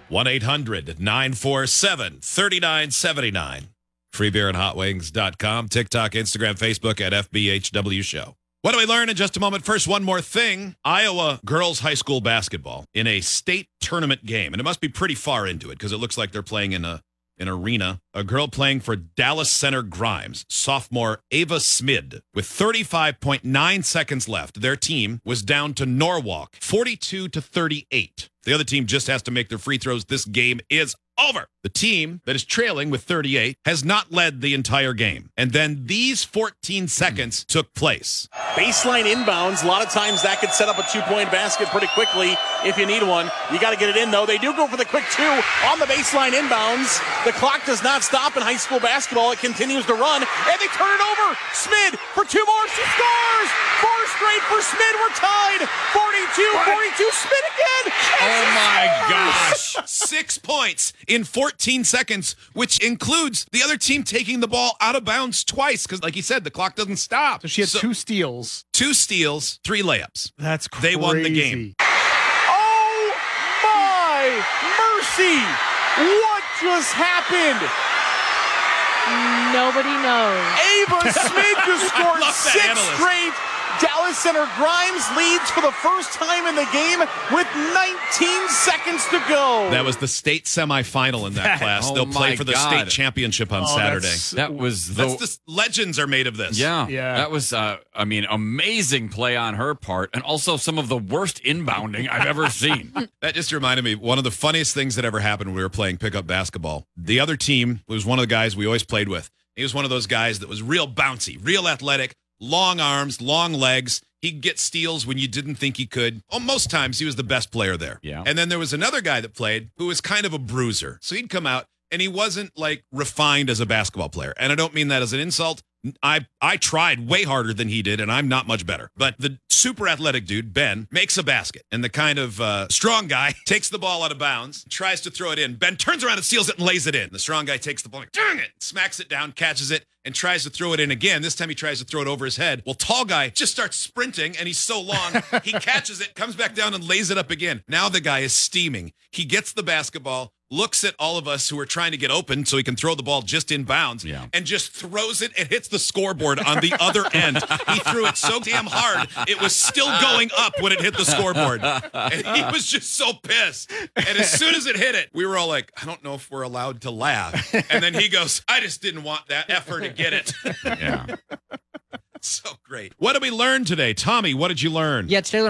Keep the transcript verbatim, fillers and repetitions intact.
one eight hundred nine four seven three nine seven nine. free beer and hot wings dot com. TikTok, Instagram, Facebook at F B H W Show. What do we learn in just a moment? First, one more thing. Iowa girls high school basketball in a state tournament game. And it must be pretty far into it because it looks like they're playing in a an arena. A girl playing for Dallas Center Grimes, sophomore Ava Smid, with thirty-five point nine seconds left. Their team was down to Norwalk, forty-two to thirty-eight. The other team just has to make their free throws. This game is over. The team that is trailing with thirty-eight has not led the entire game. And then these fourteen seconds took place. Baseline inbounds. A lot of times that could set up a two-point basket pretty quickly if you need one. You got to get it in, though. They do go for the quick two on the baseline inbounds. The clock does not stop in high school basketball. It continues to run, and they turn it over. Smid for two more. She scores! Four straight for Smid. We're tied. forty-two forty-two. Smid again. Oh, my gosh. Six points in fourteen seconds, which includes the other team taking the ball out of bounds twice because, like he said, the clock doesn't stop. So she had So- two steals. Two steals, three layups. That's crazy. They won the game. Oh, my mercy. What just happened? Nobody knows. Ava Smid just scored love that six analyst. straight. Dallas Center Grimes leads for the first time in the game with nineteen seconds to go. That was the state semifinal in that class. Oh They'll play my for the God. state championship on Oh, Saturday. that's- That was the, That's the legends are made of this. yeah, Yeah. That was, uh, I mean, amazing play on her part, and also some of the worst inbounding I've ever seen. That just reminded me, one of the funniest things that ever happened when we were playing pickup basketball. The other team was one of the guys we always played with. He was one of those guys that was real bouncy, real athletic, long arms, long legs. He'd get steals when you didn't think he could. Oh, most times he was the best player there. Yeah. And then there was another guy that played who was kind of a bruiser. So he'd come out and he wasn't like refined as a basketball player. And I don't mean that as an insult. I I tried way harder than he did, and I'm not much better. But the super athletic dude, Ben, makes a basket. And the kind of uh, strong guy takes the ball out of bounds, tries to throw it in. Ben turns around and steals it and lays it in. The strong guy takes the ball, like, dang it, smacks it down, catches it, and tries to throw it in again. This time he tries to throw it over his head. Well, tall guy just starts sprinting, and he's so long, he catches it, comes back down, and lays it up again. Now the guy is steaming. He gets the basketball, looks at all of us who are trying to get open so he can throw the ball just in bounds, Yeah. and just throws it and hits the scoreboard on the other end. He threw it so damn hard, it was still going up when it hit the scoreboard. And he was just so pissed. And as soon as it hit it, we were all like, I don't know if we're allowed to laugh. And then he goes, I just didn't want that effort to get it. Yeah. So great. What did we learn today? Tommy, what did you learn? Yeah, today